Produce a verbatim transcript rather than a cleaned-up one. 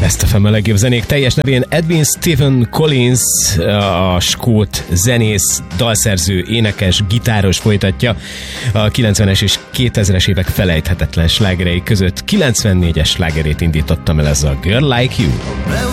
Ezt a fem a legjobb zenék teljes nevén Edwin Stephen Collins, a skót zenész, dalszerző, énekes, gitáros folytatja a kilencvenes és kétezres évek felejthetetlen slágerei között kilencvennégyes slágerét indítottam el, ez a Girl Like You.